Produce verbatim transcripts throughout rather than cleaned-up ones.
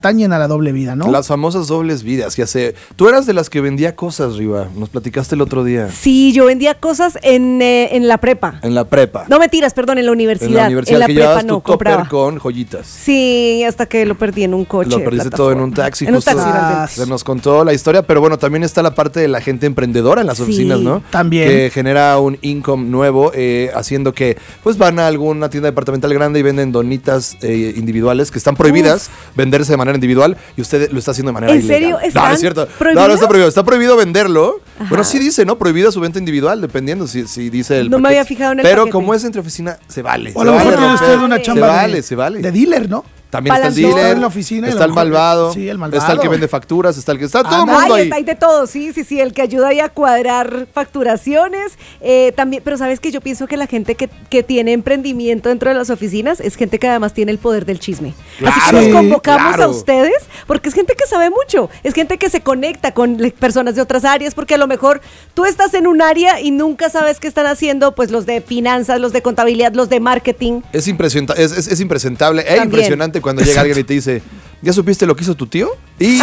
atañen a la doble vida, ¿no? Las famosas dobles vidas, ya sé. Tú eras de las que vendía cosas, Riva. Nos platicaste el otro día. Sí, yo vendía cosas en, eh, en la prepa. En la prepa. No mentiras, perdón, en la universidad. En la universidad, en la que prepa llevabas no tu topper compraba. con joyitas. Sí, hasta que lo perdí en un coche. Lo perdiste todo en un taxi. En un justo. taxi, Ah, realmente. Se nos contó la historia, pero bueno, también está la parte de la gente emprendedora en las Sí, oficinas, ¿no? también. Que genera un income nuevo, eh, haciendo que pues van a alguna tienda departamental grande y venden donitas eh, individuales que están prohibidas Uf. venderse de manera individual y usted lo está haciendo de manera ¿En ilegal. serio? No, no ¿Están es cierto. No, no prohibidas? está prohibido. Está prohibido venderlo. Ajá. Bueno, sí dice, ¿no? Prohibida su venta individual, dependiendo si, si dice el No me paquete. había fijado en el Pero paquete. como es entre oficina, se vale. O a se lo vale mejor tiene romper. usted una Se chamba vale, de, se vale. de dealer, ¿no? También está el Balanceador dealer, en la oficina y a está lo el mejor- malvado, sí, el malvado. está el que vende facturas, está el que está todo el Ah, mundo Ay, ahí. está ahí de todo, sí, sí, sí, el que ayuda ahí a cuadrar facturaciones, eh, también, pero sabes que yo pienso que la gente que, que tiene emprendimiento dentro de las oficinas es gente que además tiene el poder del chisme. Así que Claro, los convocamos claro. a ustedes, porque es gente que sabe mucho, es gente que se conecta con le- personas de otras áreas, porque a lo mejor tú estás en un área y nunca sabes qué están haciendo, pues los de finanzas, los de contabilidad, los de marketing. Es, impresenta- es, es, es impresentable e También. impresionante cuando llega alguien y te dice, ¿ya supiste lo que hizo tu tío? Y...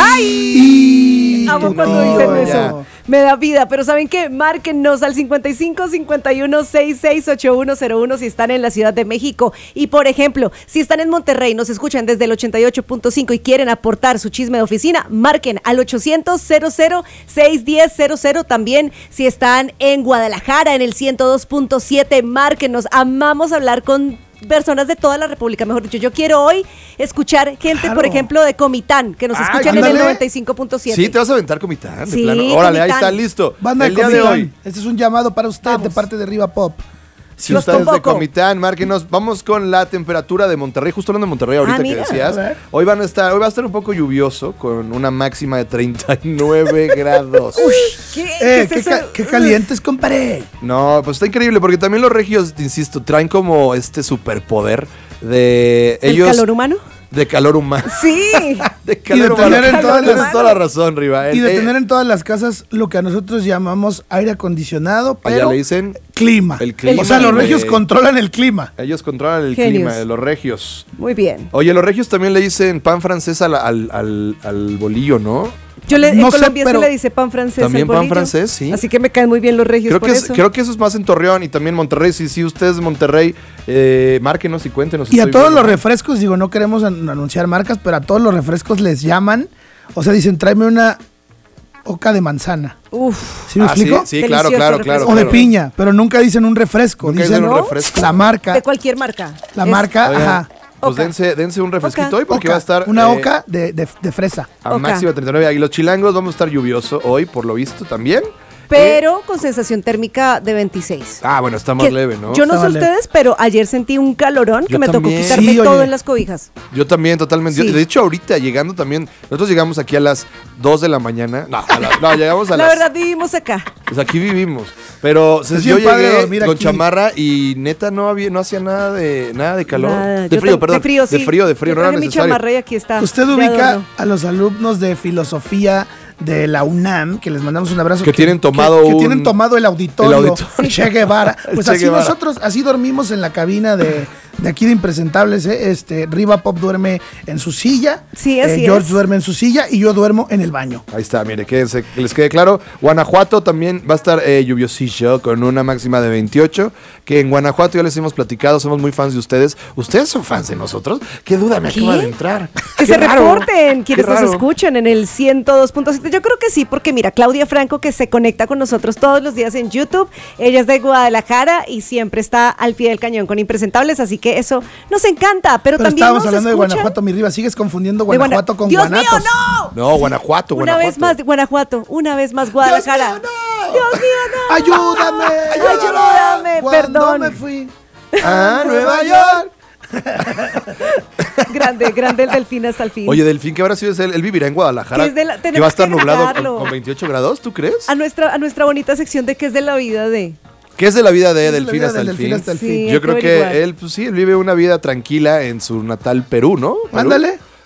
¡Ay! Amo tu cuando tío, dicen ya. eso. Me da vida, pero ¿saben qué? Márquennos al cincuenta y cinco cincuenta y uno sesenta y seis ochenta y uno cero uno si están en la Ciudad de México. Y por ejemplo, si están en Monterrey, nos escuchan desde el ochenta y ocho punto cinco y quieren aportar su chisme de oficina, marquen al ochocientos cero cero seis diez cero cero. También si están en Guadalajara, en el ciento dos punto siete, márquenos. Amamos hablar con personas de toda la República, mejor dicho. Yo quiero hoy escuchar gente, Claro. por ejemplo, de Comitán, que nos Ay, escuchan en el ándale. noventa y cinco punto siete. Sí, te vas a aventar Comitán, de Sí, plano. Órale, ahí Comitán. está, listo. Banda el de día de Comitán. hoy, Este es un llamado para usted Vamos. de parte de Riva Pop. si Los ustedes de convoco. Comitán, márquenos. Vamos con la temperatura de Monterrey, justo hablando de Monterrey ahorita Ah, que mira, decías. a ver. Hoy van a estar, hoy va a estar un poco lluvioso con una máxima de treinta y nueve grados. ¿Qué, Eh, ¿Qué es qué, eso? ca- qué calientes, compadre. No, pues está increíble porque también los regios, te insisto, traen como este superpoder de ¿El ellos calor humano? de calor humano. Sí. De calor tener humano. en todas Tienes las- toda la razón, Riva. Y de Eh, tener en todas las casas lo que a nosotros llamamos aire acondicionado, allá pero le dicen clima. el clima. O sea, los de- regios controlan el clima. Ellos controlan el Genios. clima de los regios. Muy bien. Oye, los regios también le dicen pan francés al, al, al, al bolillo, ¿no? Yo le, No en sé, Colombia pero- se le dice pan francés. También al pan bolillo. francés, sí. Así que me caen muy bien los regios Creo por que, es, eso. creo que eso es más en Torreón y también Monterrey. Si, si usted es de Monterrey, eh, márquenos y cuéntenos. si Y a estoy todos bien, los ¿no? refrescos, digo, no queremos an- anunciar marcas, pero a todos los refrescos les llaman, o sea, dicen, tráeme una oca de manzana. Uf. ¿Sí me Ah, sí, explico? sí, claro, Delicioso claro, refresco. claro. O de claro. piña, pero nunca dicen un refresco, Nunca dicen dicen un ¿no? refresco. la marca, De cualquier marca. la Es- marca, Oigan, ajá. Pues Oca. dense, dense un refresquito Oca. hoy porque Oca, va a estar una eh, oca de, de- de fresa. a Oca. máxima treinta y nueve. Y los chilangos vamos a estar lluvioso hoy, por lo visto, también. Pero con sensación térmica de veintiséis. Ah, bueno, está más Que leve, ¿no? Yo no Está sé más leve. ustedes, pero ayer sentí un calorón que Yo me tocó también. quitarme Sí, todo oye. en las cobijas. Yo también, totalmente. Sí. De hecho, ahorita llegando también, nosotros llegamos aquí a las dos de la mañana. No, a la- no llegamos a La las... verdad, vivimos acá. Pues aquí vivimos. Pero se- Es yo bien padre llegué dormir con aquí. chamarra y neta no había, no hacía nada de nada de calor. Nada, De yo frío, tam- perdón. De frío, sí. De frío, de frío, Yo no era traje mi necesario. chamarra y aquí está. Usted de ubica adorno. a los alumnos de filosofía de la UNAM, que les mandamos un abrazo. Que tienen tomado que, que un- tienen tomado el auditorio, el auditorio. Che Guevara. El Pues Che así Guevara. nosotros, así dormimos en la cabina de, de aquí de Impresentables. ¿eh? Este, Riva Pop duerme en su silla. Sí, así eh, George es. duerme en su silla y yo duermo en el baño. Ahí está, mire, que, se- que les quede claro. Guanajuato también va a estar eh, lluviosillo con una máxima de veintiocho. Que en Guanajuato ya les hemos platicado, somos muy fans de ustedes. ¿Ustedes son fans de nosotros? ¿Qué duda me ¿Qué? acaba de entrar? Que Qué se raro, reporten quienes qué nos raro. escuchan en el ciento dos punto siete. Yo creo que sí, porque mira, Claudia Franco, que se conecta con nosotros todos los días en YouTube, ella es de Guadalajara y siempre está al pie del cañón con Impresentables, así que eso nos encanta. Pero, Pero también estábamos nos hablando de escuchan Guanajuato, mi Riva. Sigues confundiendo de Guana- Guanajuato con ¡Dios Guanatos. mío, no! No, Guanajuato, Una Guanajuato. vez más de Guanajuato, una vez más Guadalajara. Dios mío, no. Dios mío, no. ¡Ayúdame! Ayúdame, Cuando perdón. me fui Ah, Nueva York. Grande, grande el delfín hasta el fin. Oye, Delfín, ¿qué habrá sido él? Él vivirá en Guadalajara. Que es de la- que tenemos va a estar que nublado con, agregarlo. con veintiocho grados, ¿tú crees? a nuestra, a nuestra bonita sección de qué es de la vida de... ¿Qué es de la vida de ¿Qué es de la Delfín vida hasta del el Delfín fin? hasta el Sí, fin? hay Yo que creo que averiguar. él, pues sí, él vive una vida tranquila en su natal Perú, ¿no? Perú. Ándale.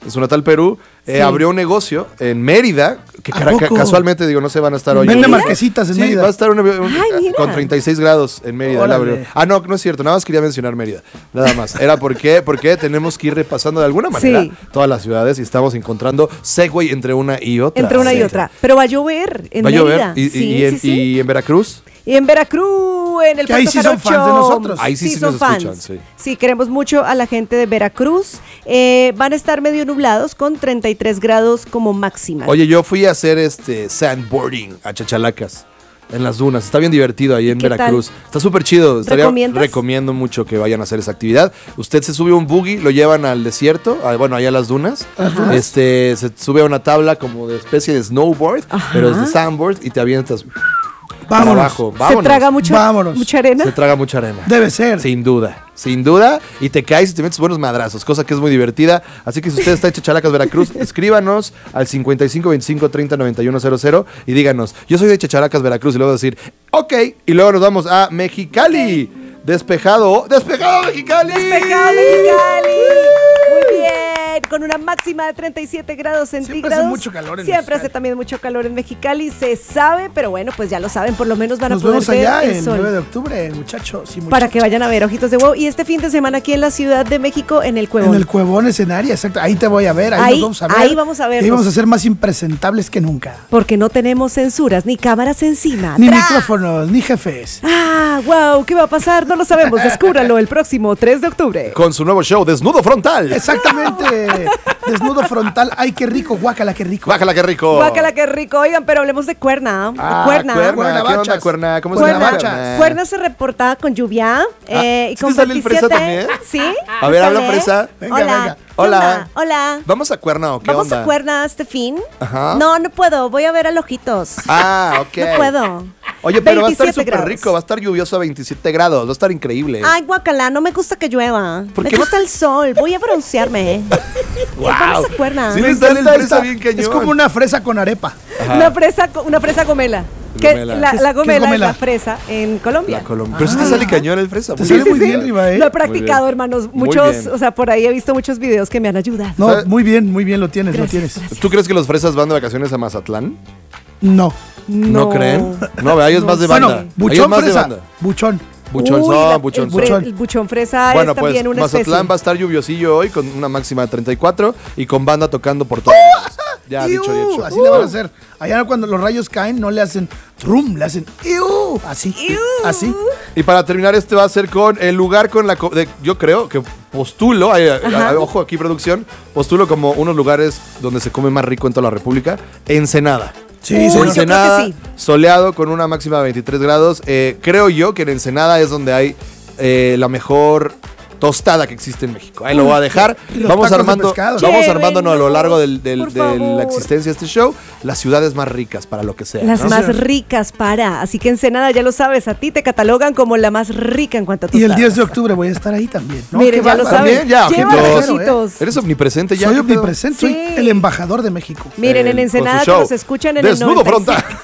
en su natal Perú, eh, Sí. abrió un negocio en Mérida, que ¿A cara- ca- poco? casualmente, digo, no se van a estar hoy. Vende Mira. marquesitas en Sí, Mérida. va a estar un- un- Ay, mira. con treinta y seis grados en Mérida. él Órale. abrió. Ah, no, no es cierto, nada más quería mencionar Mérida, nada más. Era porque, porque tenemos que ir repasando de alguna manera Sí. todas las ciudades y estamos encontrando segue entre una y otra. Entre una y Sí. otra. Pero va a llover en Va a llover. Mérida. Y, y- Sí, y en, sí, sí. y en Veracruz. Y en Veracruz, en el Que ahí Puerto sí son Jarocho. fans de nosotros. Ahí sí sí son nos fans. escuchan, sí. Sí, queremos mucho a la gente de Veracruz. Eh, van a estar medio nublados con treinta y tres grados como máxima. Oye, yo fui a hacer este sandboarding a Chachalacas. En las dunas, está bien divertido ahí en ¿Qué Veracruz. Está súper chido. Estaría- ¿Recomiendas? Recomiendo mucho que vayan a hacer esa actividad. Usted se sube a un buggy, lo llevan al desierto, a- bueno, allá a las dunas. Este, se sube a una tabla como de especie de snowboard, Ajá. pero es de sandboard y te avientas para Vámonos. abajo. Se Vámonos. traga mucho, Vámonos. mucha arena. Se traga mucha arena. Debe ser. Sin duda, sin duda. Y te caes y te metes buenos madrazos, cosa que es muy divertida. Así que si usted está en Chachalacas, Veracruz, escríbanos al cincuenta y cinco veinticinco treinta noventa y uno cero cero y díganos, yo soy de Chachalacas, Veracruz, y luego decir, ok, y luego nos vamos a Mexicali. Despejado, despejado Mexicali. Despejado Mexicali. Muy bien, con una máxima de treinta y siete grados centígrados. hace mucho calor en Siempre Mexicali. hace también mucho calor en Mexicali, se sabe, pero bueno, pues ya lo saben, por lo menos van a Nos poder vemos ver allá el el sol. nueve de octubre, muchachos. y Para que muchachas. vayan a ver Ojitos de Huevo. Y este fin de semana aquí en la Ciudad de México, en el Cuevón. En el Cuevón escenario, exacto. Ahí te voy a ver, ahí, Ahí- nos vamos a ver. ahí vamos a vernos. Ahí vamos a ser más impresentables que nunca. Porque no tenemos censuras, ni cámaras encima. Ni ¡Tra! micrófonos, ni jefes. Ah, wow, ¿qué va a pasar? No lo sabemos. Descúbralo el próximo tres de octubre. Con su nuevo show, Desnudo Frontal. Exactamente. Desnudo frontal. Ay, qué rico. Guácala, qué rico. Bájala, qué rico. Guácala, qué rico. Oigan, pero hablemos de Cuerna. Ah, de Cuerna. Cuerna. Cuerna, ¿Qué onda, bachas. Cuerna? ¿Cómo Cuerna, se llama? bachas. Cuerna se reporta con lluvia eh, y ¿sí con te sale el fresa veintisiete. también? ¿Sí? A ver, habla ¿Sale? fresa. Venga, Hola. venga. ¿Qué Hola. onda? Hola. ¿Vamos a Cuerna o qué ¿Vamos onda? a Cuerna este fin? Ajá. No, no puedo. Voy a ver a Lojitos. Ah, ok. No puedo. Oye, pero va a estar veintisiete súper grados. rico, va a estar lluvioso a veintisiete grados, va a estar increíble. Ay, guacala, no me gusta que llueva. ¿Por Me qué? gusta el sol. Voy a broncearme. Vamos a Cuerna. Sí, Me le sale el encanta fresa esta- bien cañón. Es como una fresa con arepa. Una fresa, co- una fresa gomela. Que Gomela. la, ¿Qué es- la qué es gomela es, gomela? la fresa en Colombia. La Colombia. Pero si te sale cañón el fresa. Te muy sale bien. muy bien, Riva, ¿eh? Lo he practicado, bien. hermanos. Muy Muchos, bien. o sea, por ahí he visto muchos videos que me han ayudado. No, ¿Sabe? muy bien, muy bien lo tienes, Gracias, lo tienes. gracias. ¿Tú crees que los fresas van de vacaciones a Mazatlán? No. ¿No, creen? No, ahí es más de Bueno, banda. Ahí es buchón más de fresa. banda. Buchón. Buchón, Uy, son, la- buchón, el, son. fre- buchón. el buchón fresa Bueno, es también pues una Mazatlán especie. va a estar lluviosillo hoy con una máxima de treinta y cuatro y con banda tocando por todos lados. Ya, Iu, dicho y hecho. Así le van a hacer. Allá cuando los rayos caen, no le hacen trum, le hacen iu, así. Iu. Así. Y para terminar, este va a ser con el lugar con la... co- de- yo creo que postulo, ay, ay, Ajá. ojo aquí producción, postulo como unos lugares donde se come más rico en toda la República. Ensenada. Sí, Uy, sí. yo creo que Ensenada, sí. soleado con una máxima de veintitrés grados. Eh, creo yo que en Ensenada es donde hay eh, la mejor tostada que existe en México. Ahí lo voy a dejar. Y los Vamos tacos de armando, pescado. vamos Qué armándonos a lo bueno, largo del- del- por de la favor. existencia de este show las ciudades más ricas para lo que sea. Las ¿no? más ricas para. Así que Ensenada, ya lo sabes, a ti te catalogan como la más rica en cuanto a Y el tostadas. diez de octubre voy a estar ahí también. ¿no? Miren, Qué ya lo bárbaro. saben. También, ya, Lleva ojitos. ojitos. Eres omnipresente ya. Soy ¿qué pedo? omnipresente, Sí. soy el embajador de México. Miren, Eh, en con su Ensenada que show. nos escuchan en Desnudo el noventa y seis.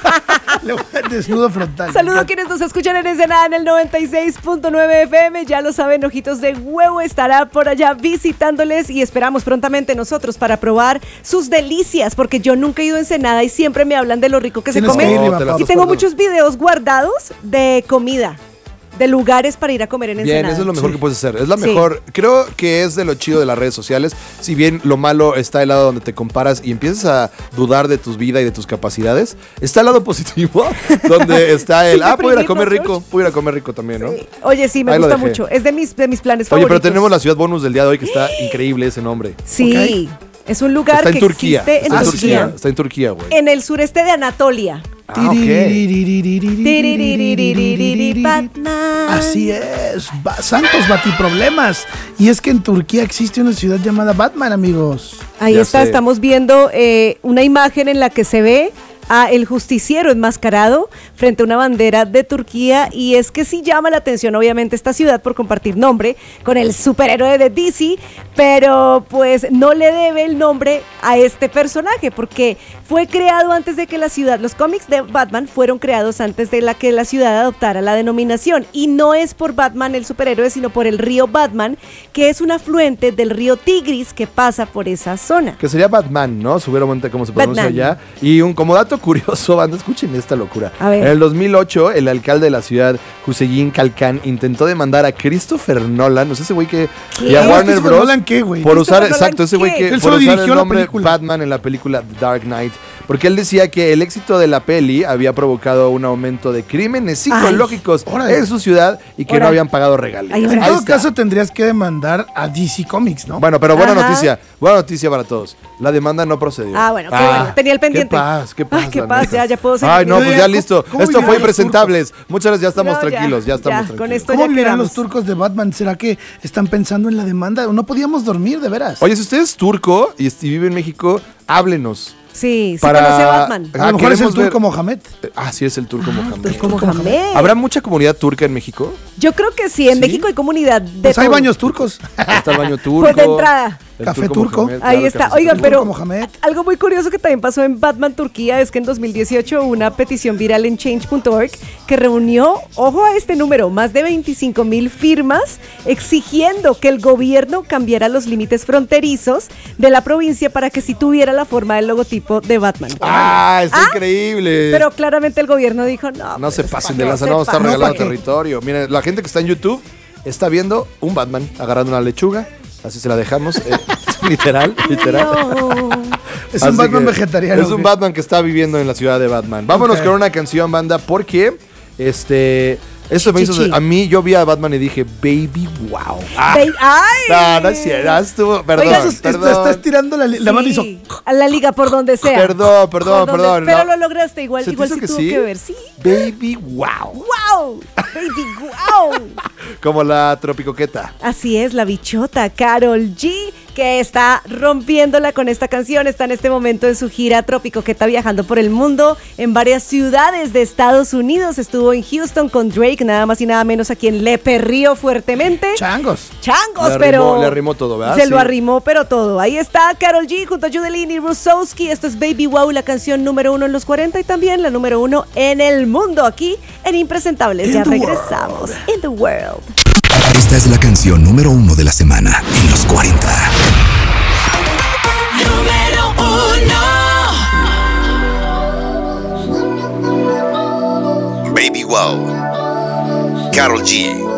frontal. Desnudo frontal. Saludos a quienes nos escuchan en Ensenada en el noventa y seis punto nueve F M. Ya lo saben, Ojitos de Huevo estará por allá visitándoles y esperamos prontamente nosotros para probar sus delicias, porque yo nunca he ido a Ensenada y siempre me hablan de lo rico que se Tienes come. que ir, No, Riva, te la papá. Y estás tengo perdiendo. muchos videos guardados de comida, de lugares para ir a comer en Bien, Ensenada. eso es lo mejor Sí. que puedes hacer. Es la Sí. mejor. Creo que es de lo chido de las redes sociales. Si bien lo malo está el lado donde te comparas y empiezas a dudar de tus vidas y de tus capacidades, está el lado positivo, donde está el, Sin ah, puedo ir a comer deprimirnos, rico, puedo ir a comer rico también, ¿no? Sí. Oye, sí, me Ahí lo gusta dejé. mucho. Es de mis, de mis planes Oye, favoritos. pero tenemos la ciudad bonus del día de hoy que está increíble ese nombre. Sí, es un lugar Está en que Turquía. existe Está en en Turquía. Turquía. Está en Turquía, güey. En el sureste de Anatolia. Ah, ok. Batman. Así es, ba- santos batiproblemas. Y es que en Turquía existe una ciudad llamada Batman, amigos. Ahí Ya está, sé. estamos viendo eh, una imagen en la que se ve a el justiciero enmascarado frente a una bandera de Turquía, y es que sí llama la atención obviamente esta ciudad por compartir nombre con el superhéroe de D C, pero pues no le debe el nombre a este personaje porque fue creado antes de que la ciudad, los cómics de Batman fueron creados antes de la que la ciudad adoptara la denominación, y no es por Batman el superhéroe, sino por el río Batman, que es un afluente del río Tigris que pasa por esa zona. Que sería Batman, ¿no? Seguramente como se pronuncia Batman. allá. Y un como dato curioso, banda, escuchen esta locura. A ver. En el dos mil ocho, el alcalde de la ciudad, Hüseyin Kalkan, intentó demandar a Christopher Nolan, no sé ese güey que... ¿Qué? Y a No, Warner Christopher Bros. Nolan, ¿qué, güey? Por usar, ¿Christopher Nolan exacto, ese güey qué? que... Él por solo usar dirigió el la nombre película. Batman en la película Dark Knight. Porque él decía que el éxito de la peli había provocado un aumento de crímenes psicológicos órale. en su ciudad y que Órale. no habían pagado regalías. Ay, En Ahí todo está. caso tendrías que demandar a D C Comics, ¿no? Bueno, pero buena Ajá. noticia, buena noticia para todos. La demanda no procedió. Ah, bueno, qué bueno. Tenía el pendiente. Qué paz, qué paz. Ay, qué la paz, neta. ya, ya puedo seguir. Ay, no, Yo pues diría, ya ¿cómo- listo. cómo Esto fue vivirán los impresentables. Muchas gracias, ya estamos No, ya, tranquilos, ya, estamos ya, tranquilos. con esto ¿Cómo ya vivirán quedamos. los turcos de Batman? ¿Será que están pensando en la demanda? No podíamos dormir, de veras. Oye, si usted es turco y, y vive en México, háblenos. Sí, sí Para- conoce a Batman. a lo mejor es el queremos ver- turco Mohamed. Ah, sí, es el turco Mohamed. el Como turco Mohamed. Mohamed. ¿Habrá mucha comunidad turca en México? Yo creo que sí, en ¿Sí? México hay comunidad de Pues hay todo. baños turcos. Está el baño turco. Pues de entrada. el Café turco. Mohamed, Ahí claro, está. cafecito Oigan, turco. pero Mohamed. algo muy curioso que también pasó en Batman Turquía es que en dos mil dieciocho hubo una petición viral en change punto org que reunió, ojo a este número, más de veinticinco mil firmas exigiendo que el gobierno cambiara los límites fronterizos de la provincia para que sí tuviera la forma del logotipo de Batman. Ah, está Ah, increíble. Pero claramente el gobierno dijo, no. No se pues, pasen ¿pa' de qué? lanza, no vamos a estar sepa. regalando ¿pa' qué? territorio. Miren, la gente que está en YouTube está viendo un Batman agarrando una lechuga. Así se la dejamos. eh, literal, literal. No. Es un Así Batman que vegetariano. Es un güey. Batman que está viviendo en la ciudad de Batman. Vámonos Ok. con una canción, banda, porque este. Eso me hizo. Chichi. A mí, yo vi a Batman y dije, baby, wow. Ah, Ve- ¡Ay! no, no es cierto. ah, Estuvo, perdón, Oiga, Estás- perdón. Estás tirando la, la mano y hizo... Sí, a la liga por donde sea. Perdón, perdón, Por donde- perdón, Pero no. lo lograste igual, ¿Se te igual hizo sí que tuvo sí? que ver, sí. Baby, wow. ¡Wow! ¡Baby, wow! Como la tropicoqueta. Así es, la bichota Karol G, que está rompiéndola con esta canción. Está en este momento en su gira Trópico, que está viajando por el mundo, en varias ciudades de Estados Unidos. Estuvo en Houston con Drake, nada más y nada menos, a quien le perrió fuertemente. Changos. Changos, Le arrimó- pero... le arrimó todo, ¿verdad? Se Sí. lo arrimó, pero todo. Ahí está Karol G junto a Judelin y Rusowski. Esto es Baby Wow, la canción número uno en los cuarenta y también la número uno en el mundo. Aquí en Impresentables. In Ya the regresamos. In the world. Esta es la canción número uno de la semana en los cuarenta. Número uno. Baby Wow. Karol G.